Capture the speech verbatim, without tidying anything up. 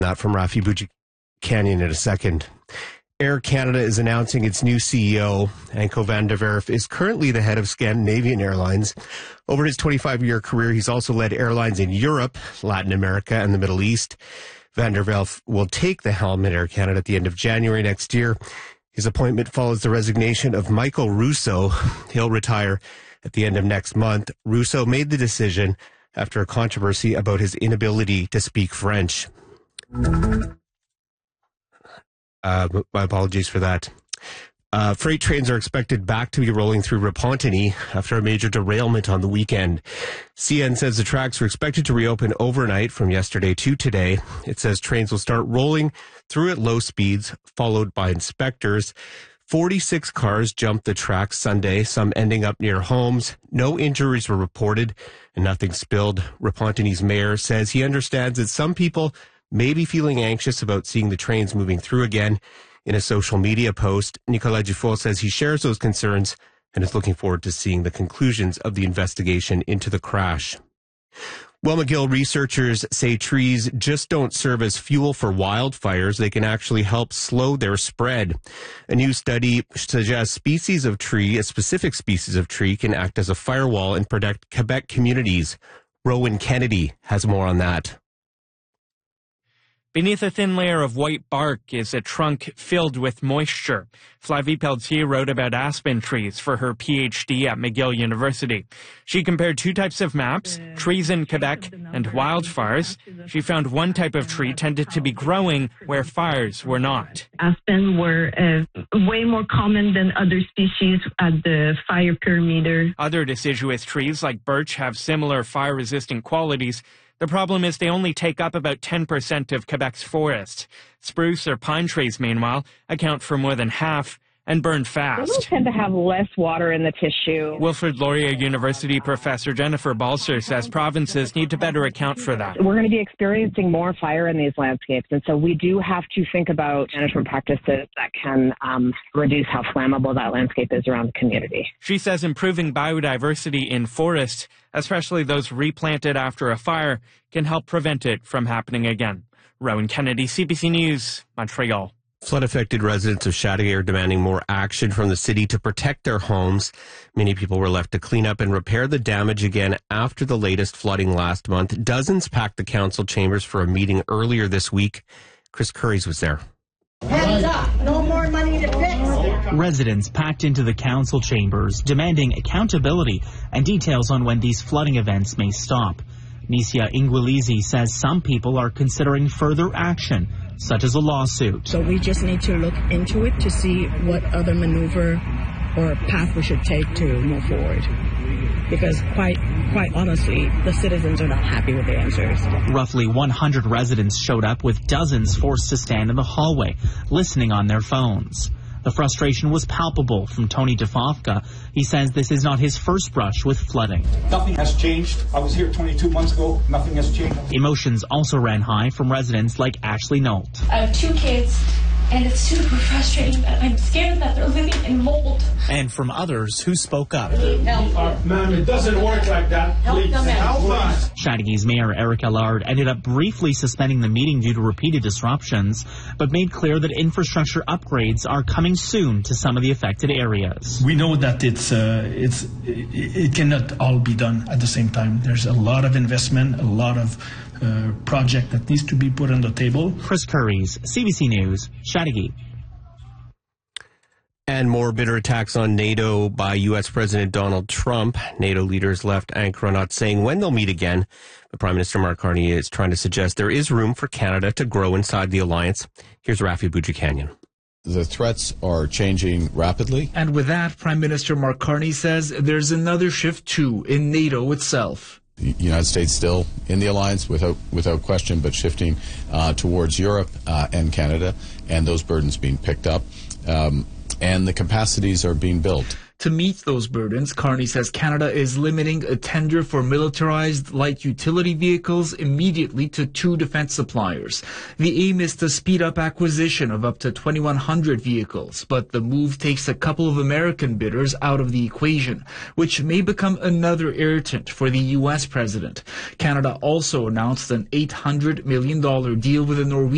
That from Rafi Boudjikanian in a second. Air Canada is announcing its new C E O. Anko van der Werf is currently the head of Scandinavian Airlines. Over his twenty-five-year career, he's also led airlines in Europe, Latin America, and the Middle East. Van der Werf will take the helm at Air Canada at the end of January next year. His appointment follows the resignation of Michael Russo. He'll retire at the end of next month. Russo made the decision after a controversy about his inability to speak French. Uh, my apologies for that. Uh, freight trains are expected back to be rolling through Repentigny after a major derailment on the weekend. C N says the tracks are expected to reopen overnight from yesterday to today. It says trains will start rolling through at low speeds, followed by inspectors. forty-six cars jumped the tracks Sunday, some ending up near homes. No injuries were reported and nothing spilled. Repentigny's mayor says he understands that some people may be feeling anxious about seeing the trains moving through again. In a social media post, Nicolas Dufault says he shares those concerns and is looking forward to seeing the conclusions of the investigation into the crash. Well, McGill researchers say trees just don't serve as fuel for wildfires. They can actually help slow their spread. A new study suggests species of tree, a specific species of tree, can act as a firewall and protect Quebec communities. Rowan Kennedy has more on that. Beneath a thin layer of white bark is a trunk filled with moisture. Flavie Pelletier wrote about aspen trees for her P H D at McGill University. She compared two types of maps, trees in Quebec and wildfires. She found one type of tree tended to be growing where fires were not. Aspen were uh, way more common than other species at the fire perimeter. Other deciduous trees like birch have similar fire-resistant qualities. The problem is they only take up about ten percent of Quebec's forests. Spruce or pine trees, meanwhile, account for more than half and burn fast. They tend to have less water in the tissue. Wilfrid Laurier University professor Jennifer Balser says provinces need to better account for that. We're going to be experiencing more fire in these landscapes, and so we do have to think about management practices that can um, reduce how flammable that landscape is around the community. She says improving biodiversity in forests, especially those replanted after a fire, can help prevent it from happening again. Rowan Kennedy, C B C News, Montreal. Flood-affected residents of Chateauguay are demanding more action from the city to protect their homes. Many people were left to clean up and repair the damage again after the latest flooding last month. Dozens packed the council chambers for a meeting earlier this week. Chris Curries was there. Hands up! No more money to fix! Residents packed into the council chambers, demanding accountability and details on when these flooding events may stop. Nisia Ingwilizi says some people are considering further action, such as a lawsuit. So we just need to look into it to see what other maneuver or path we should take to move forward. Because quite quite honestly, the citizens are not happy with the answers. Roughly one hundred residents showed up with dozens forced to stand in the hallway, listening on their phones. The frustration was palpable from Tony DeFafka. He says this is not his first brush with flooding. Nothing has changed. I was here twenty-two months ago. Nothing has changed. Emotions also ran high from residents like Ashley Nolt. I have two kids, and it's super frustrating that I'm scared that they're living in mold. And from others who spoke up. Uh, ma'am, it doesn't work like that. Please, help us. Chateaugay's Mayor Eric Allard ended up briefly suspending the meeting due to repeated disruptions, but made clear that infrastructure upgrades are coming soon to some of the affected areas. We know that it's uh, it's it, it cannot all be done at the same time. There's a lot of investment, a lot of uh, project that needs to be put on the table. Chris Curries, C B C News, Chateauguay. And more bitter attacks on NATO by U S President Donald Trump. NATO leaders left Ankara not saying when they'll meet again. But Prime Minister Mark Carney is trying to suggest there is room for Canada to grow inside the alliance. Here's Rafi Boudjikanian. The threats are changing rapidly. And with that, Prime Minister Mark Carney says there's another shift too in NATO itself. The United States still in the alliance without without question, but shifting uh, towards Europe uh, and Canada, and those burdens being picked up. Um, And the capacities are being built. To meet those burdens, Carney says Canada is limiting a tender for militarized light utility vehicles immediately to two defense suppliers. The aim is to speed up acquisition of up to twenty-one hundred vehicles, but the move takes a couple of American bidders out of the equation, which may become another irritant for the U S president. Canada also announced an eight hundred million dollars deal with a Norwegian